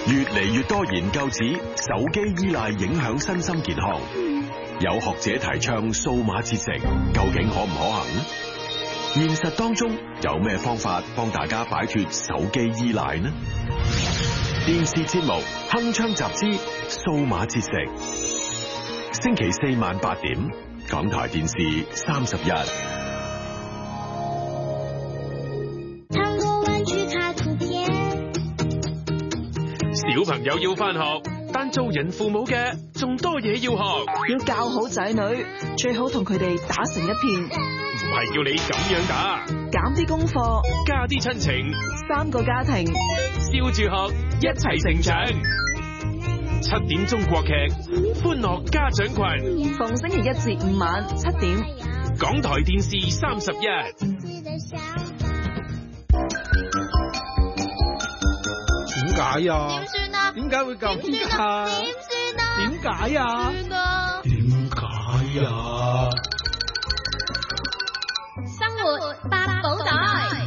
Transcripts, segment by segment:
越嚟越多研究指手機依賴影響身心健康，有學者提倡數碼節食，究竟可唔可行呢？現實當中有咩方法幫大家擺脫手機依賴呢？電視節目《鏗鏘集資》數碼節食，星期四晚8點，港台電視31。 小朋友要返學，但做人父母嘅仲多嘢要學。 要教好仔女，最好同佢哋打成一片。 唔係叫你咁樣打， 減啲功課， 加啲親情 ，3個家庭， 笑住學，一齊成長。7點鐘國劇《歡樂家長群》， 逢星期1至5晚7點， 港台電視31。 點解啊？ 點算啊？ 點解會咁啊？ 點算啊？ 點解啊？點解啊？ 生活百寶袋。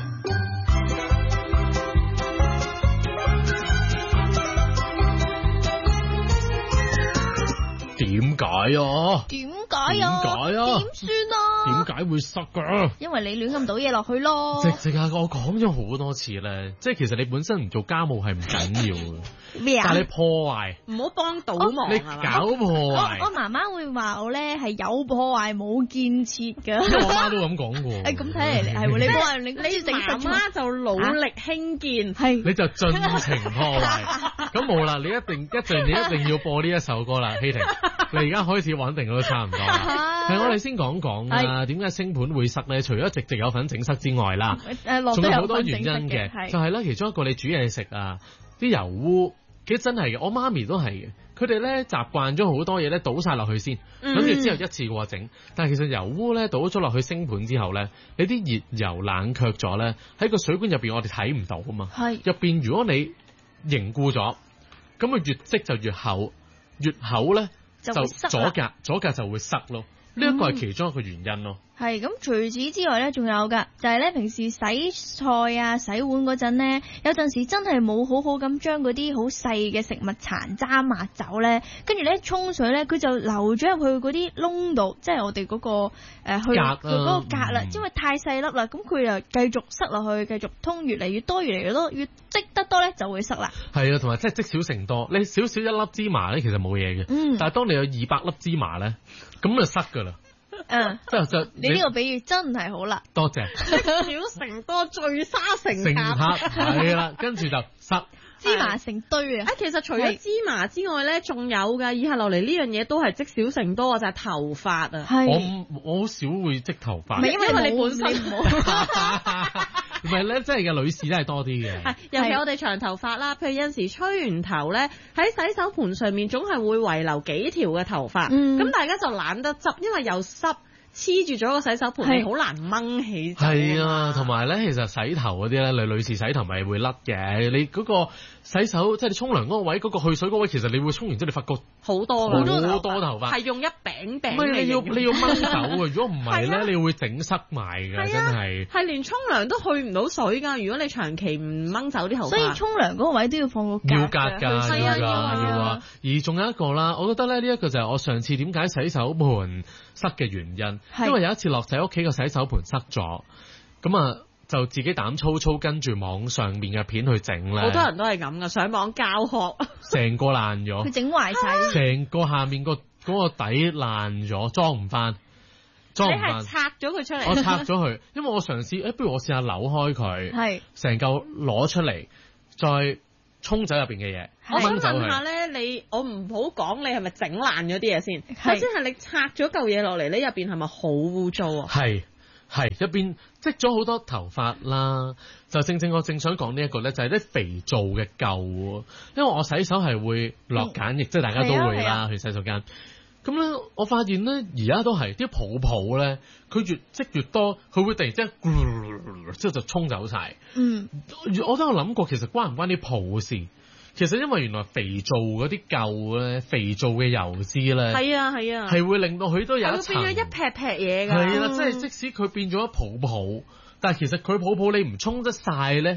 點解啊？ 點解啊？點算啊？ 點解會塞㗎？ 因為你亂咁倒嘢落去咯。 直啊！我講咗好多次咧，即係其實你本身唔做家務係唔緊要嘅。 咩啊？ 但係你破壞， 唔好幫倒忙你係嘛？ 搞破壞。 我媽媽會話我咧係有破壞冇建設㗎。 因為我媽都咁講過。 咁睇嚟你係喎，你破壞你媽媽就努力興建， 係你就盡情破壞。咁冇啦，你一定要播呢一首歌啦，希婷。你而家開始穩定都差唔多啦。係我哋先講講啦，點解星盤會塞咧？除咗直有份整塞之外啦，仲有好多原因嘅。就係咧，其中一個你煮嘢食啊，啲油污，其實真係嘅。我媽咪都係嘅，佢哋咧習慣咗好多嘢咧倒晒落去先，跟住之後一次過整。但係其實油污咧倒咗落去星盤之後咧，你啲熱油冷卻咗咧，喺個水管入邊我哋睇唔到啊嘛。係入邊如果你凝固咗，咁佢越積就越厚，越厚咧就阻隔就會塞咯。呢一個係其中一個原因咯。 係咁，除此之外咧，仲有㗎，就係咧平時洗菜啊、洗碗嗰陣咧，有陣時真係冇好好咁將嗰啲好細嘅食物殘渣抹走咧，跟住咧沖水咧，佢就流咗入去嗰啲窿度，即係我哋嗰個去佢嗰個格啦，因為太細粒啦，咁佢又繼續塞落去，繼續通越嚟越多，越積得多咧就會塞啦。係啊，同埋即係積少成多，你少少一粒芝麻咧，其實冇嘢嘅，但係當你有200粒芝麻咧，咁就塞㗎啦。你呢個比喻真係好啦， 多謝。 積少成多，聚沙成塔， 係啦，跟住就塞芝麻成堆啊！ 其實除咗芝麻之外咧，仲有噶，以下落嚟呢樣嘢都係積少成多，就係頭髮啊。 我好少會積頭髮， 唔係因為你本身唔好。 唔係咧，真係嘅女士真係多啲嘅。 係，尤其我哋長頭髮啦，譬如有陣時吹完頭咧，喺洗手盤上面總係會遺留幾條嘅頭髮，咁大家就懶得執，因為又濕。黐住咗個洗手盤，你好難掹起。 係啊，同埋咧，其實洗頭嗰啲咧，女士洗頭咪會甩嘅。你嗰個洗手，即係你沖涼嗰個位，嗰個去水嗰位，其實你會沖完之後，你發覺好多頭髮， 係用一餅餅。 唔係你要掹走啊！如果唔係咧，你會整塞埋㗎，真係。 係連沖涼都去唔到水㗎。如果你長期唔掹走啲頭髮， 所以沖涼嗰個位都要放個格。 要格㗎，要啊！而仲有一個啦，我覺得咧呢一個就係我上次點解洗手盤塞嘅原因。因為有一次落仔屋企個洗手盤塞咗，咁啊就自己膽粗粗跟住網上面嘅片去整咧。 好多人都係咁噶，上網教學， 成個爛咗， 佢整壞晒， 成個下面嗰個底爛咗，裝唔翻。 你係拆咗佢出嚟？ 我拆咗佢，因為我嘗試，不如我試下扭開佢，係成嚿攞出嚟，再沖走入邊嘅嘢。 我想問下咧，我唔好講你係咪整爛咗啲嘢先？首先係你拆咗嚿嘢落嚟，你入邊係咪好污糟啊？ 係入邊積咗好多頭髮啦，就正我正想講呢一個咧，就係啲肥皂嘅垢。因為我洗手係會落梘液，即係大家都會啦，去洗手間。咁咧，我發現咧而家都係啲泡泡咧，佢越積越多，佢會突然之間之後就沖走晒。我都有諗過，其實關唔關啲泡事？其實因為原來肥皂嗰啲垢咧，肥皂嘅油脂咧，係會令到佢都有一層， 變咗一撇撇嘢㗎。 係啦，即係即使佢變咗一泡泡，但係其實佢泡泡你唔沖得晒咧，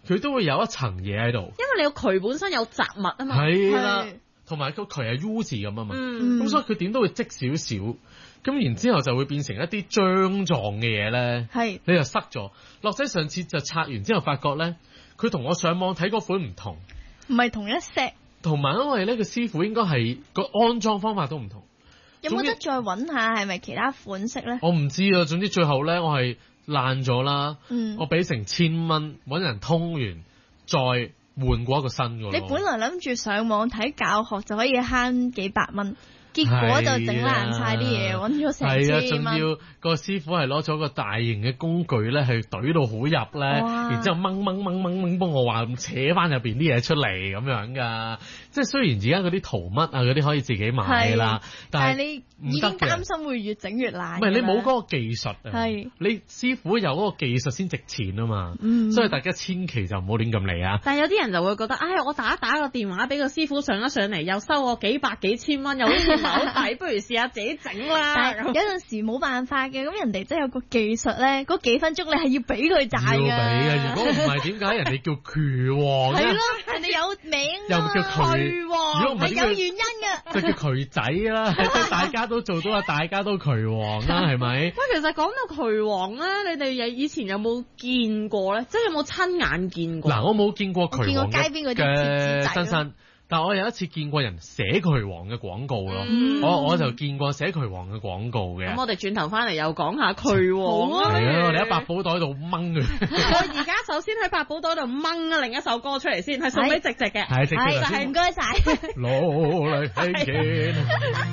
佢都會有一層嘢喺度。 因為你個渠本身有雜物啊嘛。 係啦，同埋個渠係 U 字咁啊嘛。咁所以佢點都會積少少。咁然之後就會變成一啲漿狀嘅嘢咧。係。你就塞咗。樂仔上次就拆完之後發覺咧，佢同我上網睇嗰款唔同。 唔係同一 set。同埋因為呢個師傅應該係個安裝方法都唔同。 有冇得再揾下係咪其他款式咧？ 我唔知啊，總之最後咧我係爛咗啦。我俾成1000蚊揾人通完，再換過一個新嘅。 你本來諗住上網睇教學就可以慳幾百蚊。結果就整爛晒啲嘢，揾咗成千蚊。係啊，仲要個師傅係攞咗個大型嘅工具咧，係懟到好入咧，然之後掹幫我話扯翻入邊啲嘢出嚟咁樣噶。即係雖然而家嗰啲圖乜啊嗰啲可以自己買啦，但係你已經擔心會越整越爛。唔係你冇嗰個技術啊，係你師傅有嗰個技術先值錢啊嘛。所以大家千祈就唔好亂咁嚟啊。 但係有啲人就會覺得，唉，我打個電話俾個師傅上嚟，又收我幾百幾千蚊，又好似好抵，不如試下自己整啦。 但係有陣時冇辦法嘅，咁人哋真係有個技術咧，嗰幾分鐘你係要俾佢賺㗎。 要俾嘅，如果唔係點解人哋叫渠王咧？ 係咯，人哋有名又叫渠王，如果唔係有原因㗎。 就叫渠仔啦，即係大家都做到啊，大家都渠王啦，係咪？喂， 其實講到渠王咧，你哋以前有冇見過咧？即係有冇親眼見過？ 嗱，我冇見過渠王街邊嗰啲真身。但我有一次見過人寫渠王嘅廣告咯，我就見過寫渠王嘅廣告嘅。 咁我哋轉頭翻嚟又講下渠王啊！ 係啊，我哋喺百寶袋度掹佢。 我而家首先喺百寶袋度掹另一首歌出嚟先，係送俾直直嘅。 係直直。 係唔該晒。 努力聽見。